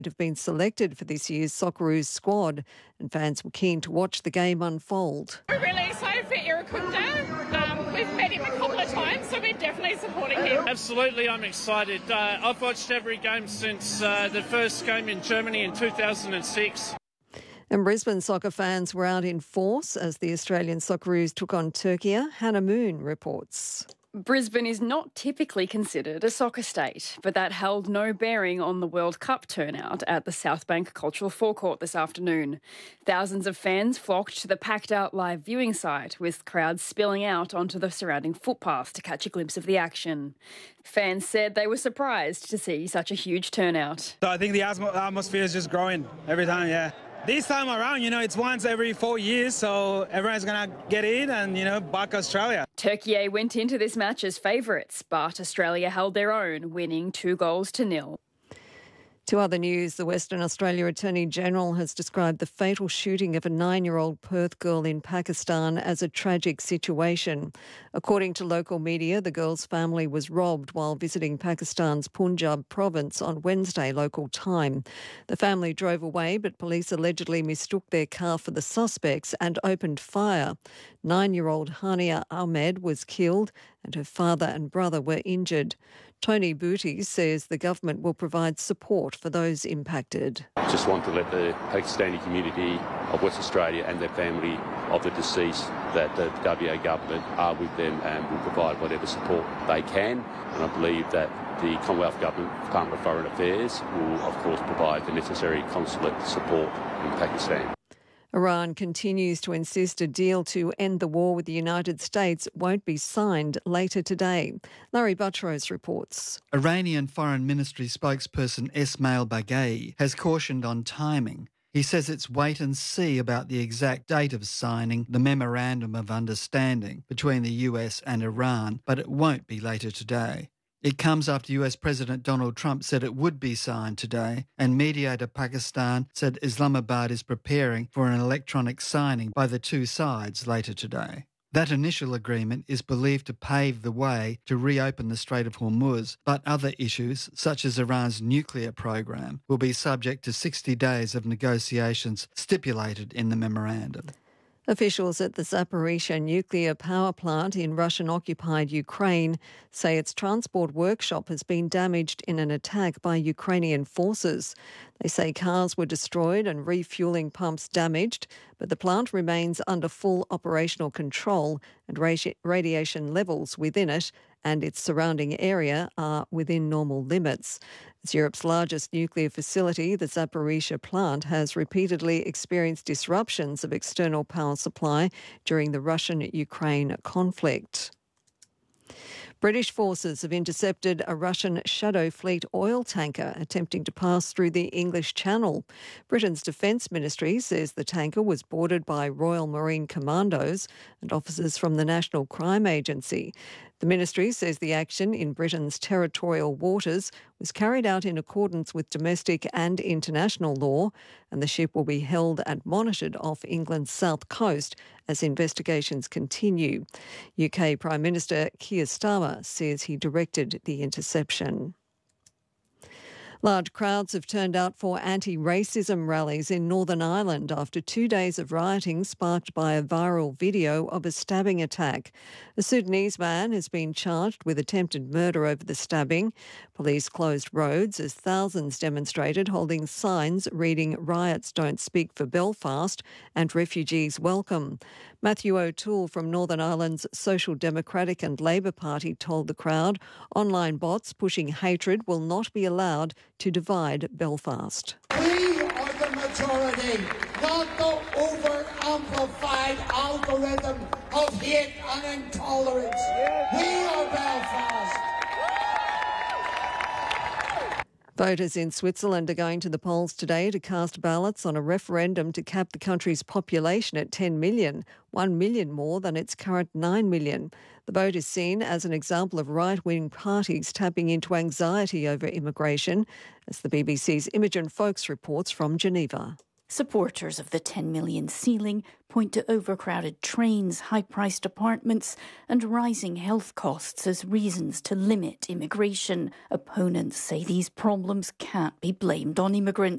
have been selected for this year's Socceroos squad, and fans were keen to watch the game unfold. We're really excited for Irakunda. We've met him a couple of times, so we're definitely supporting him. Absolutely, I'm excited. I've watched every game since the first game in Germany in 2006. And Brisbane soccer fans were out in force as the Australian Socceroos took on Turkey. Hannah Moon reports. Brisbane is not typically considered a soccer state, but that held no bearing on the World Cup turnout at the Southbank Cultural Forecourt this afternoon. Thousands of fans flocked to the packed-out live viewing site, with crowds spilling out onto the surrounding footpaths to catch a glimpse of the action. Fans said they were surprised to see such a huge turnout. So I think the atmosphere is just growing every time, yeah. This time around, it's once every 4 years, so everyone's going to get in and, back Australia. Turkey went into this match as favourites, but Australia held their own, winning 2-0. To other news, the Western Australia Attorney-General has described the fatal shooting of a 9-year-old Perth girl in Pakistan as a tragic situation. According to local media, the girl's family was robbed while visiting Pakistan's Punjab province on Wednesday local time. The family drove away, but police allegedly mistook their car for the suspects and opened fire. 9-year-old Hania Ahmed was killed and her father and brother were injured. Tony Booty says the government will provide support for those impacted. Just want to let the Pakistani community of West Australia and their family of the deceased that the WA government are with them and will provide whatever support they can. And I believe that the Commonwealth Government, Department of Foreign Affairs, will of course provide the necessary consulate support in Pakistan. Iran continues to insist a deal to end the war with the United States won't be signed later today. Larry Buttrose reports. Iranian Foreign Ministry spokesperson Esmail Baghei has cautioned on timing. He says it's wait and see about the exact date of signing the Memorandum of Understanding between the US and Iran, but it won't be later today. It comes after US President Donald Trump said it would be signed today, and mediator Pakistan said Islamabad is preparing for an electronic signing by the two sides later today. That initial agreement is believed to pave the way to reopen the Strait of Hormuz, but other issues, such as Iran's nuclear program, will be subject to 60 days of negotiations stipulated in the memorandum. Officials at the Zaporizhzhia nuclear power plant in Russian-occupied Ukraine say its transport workshop has been damaged in an attack by Ukrainian forces. They say cars were destroyed and refuelling pumps damaged, but the plant remains under full operational control and radiation levels within it and its surrounding area are within normal limits. As Europe's largest nuclear facility, the Zaporizhzhia plant has repeatedly experienced disruptions of external power supply during the Russian-Ukraine conflict. British forces have intercepted a Russian Shadow Fleet oil tanker attempting to pass through the English Channel. Britain's Defence Ministry says the tanker was boarded by Royal Marine Commandos and officers from the National Crime Agency. The ministry says the action in Britain's territorial waters was carried out in accordance with domestic and international law, and the ship will be held and monitored off England's south coast as investigations continue. UK Prime Minister Keir Starmer says he directed the interception. Large crowds have turned out for anti-racism rallies in Northern Ireland after 2 days of rioting sparked by a viral video of a stabbing attack. A Sudanese man has been charged with attempted murder over the stabbing. Police closed roads as thousands demonstrated, holding signs reading "Riots Don't Speak for Belfast" and "Refugees Welcome." Matthew O'Toole from Northern Ireland's Social Democratic and Labour Party told the crowd online bots pushing hatred will not be allowed to divide Belfast. We are the majority, not the over-amplified algorithm of hate and intolerance. We are Belfast. Voters in Switzerland are going to the polls today to cast ballots on a referendum to cap the country's population at 10 million, 1 million more than its current 9 million. The vote is seen as an example of right-wing parties tapping into anxiety over immigration, as the BBC's Imogen Foulkes reports from Geneva. Supporters of the 10 million ceiling point to overcrowded trains, high-priced apartments and rising health costs as reasons to limit immigration. Opponents say these problems can't be blamed on immigrants.